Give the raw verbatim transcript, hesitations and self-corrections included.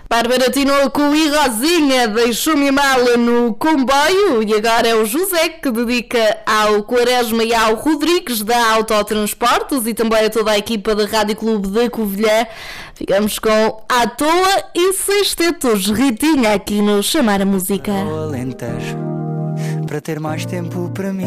Bárbara Tinoco e Rosinha deixou-me mal no comboio e agora é o José que dedica ao Quaresma e ao Rodrigues da Autotransportes e também a toda a equipa da Rádio Clube de Covilhã. Ficamos com À Toa e Sextetos, Ritinha aqui no Chamar a Música. Alentejo, para ter mais tempo para mim.